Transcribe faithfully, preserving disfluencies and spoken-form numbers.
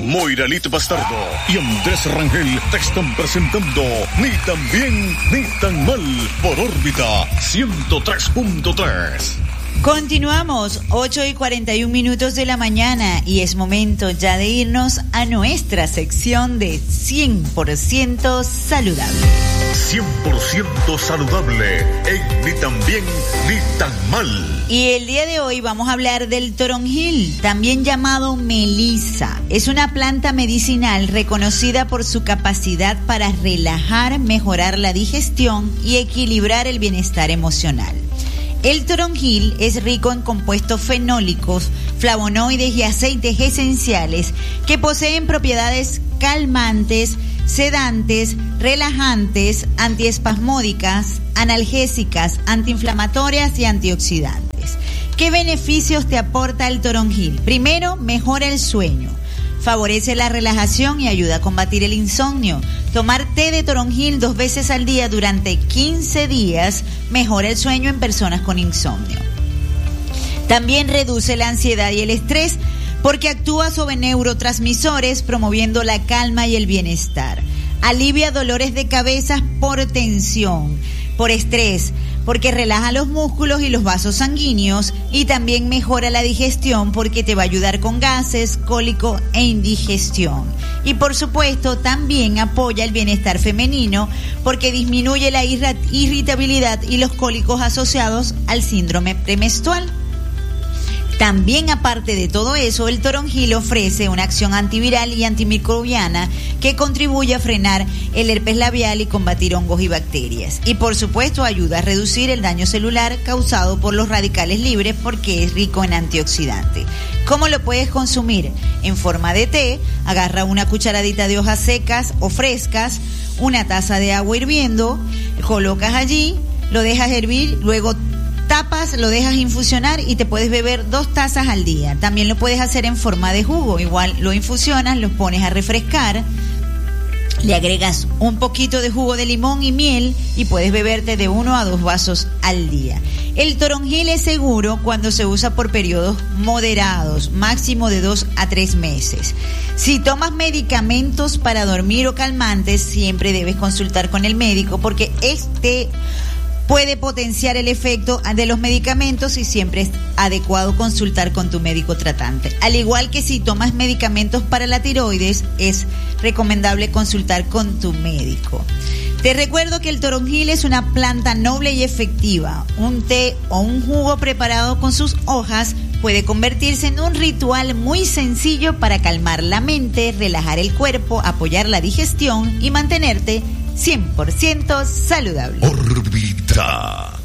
Moira Lito Bastardo y Andrés Rangel te están presentando Ni tan bien ni tan mal por órbita ciento tres punto tres. Continuamos, ocho y cuarenta y un minutos de la mañana y es momento ya de irnos a nuestra sección de cien por ciento saludable. cien por ciento saludable en Ni tan bien ni tan mal. Y el día de hoy vamos a hablar del toronjil, también llamado melisa. Es una planta medicinal reconocida por su capacidad para relajar, mejorar la digestión y equilibrar el bienestar emocional. El toronjil es rico en compuestos fenólicos, flavonoides y aceites esenciales que poseen propiedades calmantes, sedantes, relajantes, antiespasmódicas, analgésicas, antiinflamatorias y antioxidantes. ¿Qué beneficios te aporta el toronjil? Primero, mejora el sueño. Favorece la relajación y ayuda a combatir el insomnio. Tomar té de toronjil dos veces al día durante quince días mejora el sueño en personas con insomnio. También reduce la ansiedad y el estrés porque actúa sobre neurotransmisores promoviendo la calma y el bienestar. Alivia dolores de cabeza por tensión, por estrés, porque relaja los músculos y los vasos sanguíneos y también mejora la digestión porque te va a ayudar con gases, cólico e indigestión. Y por supuesto también apoya el bienestar femenino porque disminuye la irritabilidad y los cólicos asociados al síndrome premenstrual. También, aparte de todo eso, el toronjil ofrece una acción antiviral y antimicrobiana que contribuye a frenar el herpes labial y combatir hongos y bacterias. Y por supuesto ayuda a reducir el daño celular causado por los radicales libres porque es rico en antioxidantes. ¿Cómo lo puedes consumir? En forma de té, agarra una cucharadita de hojas secas o frescas, una taza de agua hirviendo, colocas allí, lo dejas hervir, luego tapas, lo dejas infusionar y te puedes beber dos tazas al día. También lo puedes hacer en forma de jugo. Igual lo infusionas, lo pones a refrescar, le agregas un poquito de jugo de limón y miel y puedes beberte de uno a dos vasos al día. El toronjil es seguro cuando se usa por periodos moderados, máximo de dos a tres meses. Si tomas medicamentos para dormir o calmantes, siempre debes consultar con el médico porque este puede potenciar el efecto de los medicamentos y siempre es adecuado consultar con tu médico tratante. Al igual que si tomas medicamentos para la tiroides, es recomendable consultar con tu médico. Te recuerdo que el toronjil es una planta noble y efectiva. Un té o un jugo preparado con sus hojas puede convertirse en un ritual muy sencillo para calmar la mente, relajar el cuerpo, apoyar la digestión y mantenerte cien por ciento saludable. Órbita.